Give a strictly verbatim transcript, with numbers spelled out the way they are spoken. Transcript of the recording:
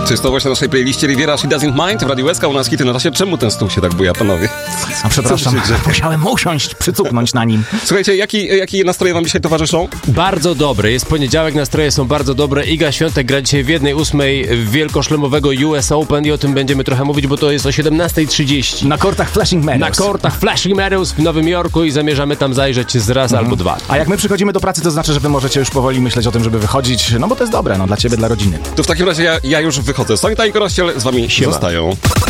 To jest to właśnie na naszej playliście Riviera She Doesn't Mind w Radiu Łezka u nas hity na czasie. Czemu ten stół się tak buja, panowie? A przepraszam, musiałem usiąść, przycupnąć na nim. Słuchajcie, jaki, jakie nastroje wam dzisiaj towarzyszą? Bardzo dobre. Jest poniedziałek, nastroje są bardzo dobre. Iga Świątek gra dzisiaj w jednej ósmej wielkoszlemowego U S Open i o tym będziemy trochę mówić, bo to jest o siedemnasta trzydzieści. Na kortach Flushing Meadows. Na kortach Flushing Meadows w Nowym Jorku i zamierzamy tam zajrzeć z raz mhm. albo dwa. A jak my przychodzimy do pracy, to znaczy, że wy możecie już powoli myśleć o tym, żeby wychodzić, no bo to jest dobre, no dla ciebie, dla rodziny. To w takim razie ja, ja już wychodzę. Sonic i Korościel z wami Siema. zostają.